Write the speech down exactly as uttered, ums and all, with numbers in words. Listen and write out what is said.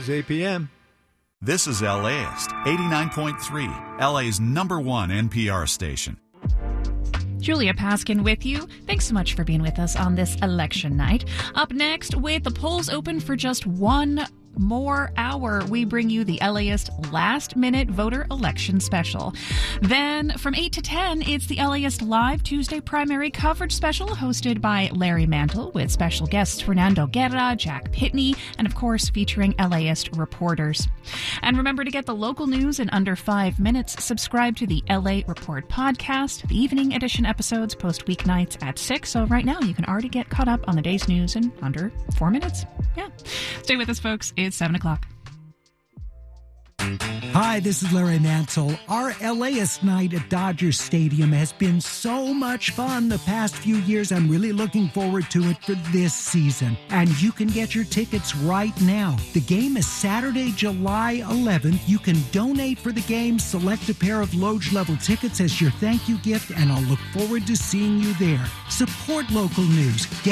is A P M. This is LAist, eighty-nine point three, L A's number one N P R station. Julia Paskin with you. Thanks so much for being with us on this election night. Up next, with the polls open for just one more hour, we bring you the LAist Last Minute Voter Election Special. Then from eight to ten, it's the LAist Live Tuesday Primary Coverage Special, hosted by Larry Mantle, with special guests Fernando Guerra, Jack Pitney, and of course featuring LAist reporters. And remember, to get the local news in under five minutes, subscribe to the L A Report podcast. The evening edition episodes post weeknights at six, so right now you can already get caught up on the day's news in under four minutes. Yeah. Stay with us, folks. It's seven o'clock. Hi, this is Larry Mantle. Our LAist night at Dodger Stadium has been so much fun the past few years. I'm really looking forward to it for this season. And you can get your tickets right now. The game is Saturday, July eleventh. You can donate for the game, select a pair of Loge level tickets as your thank you gift, and I'll look forward to seeing you there. Support local news. Get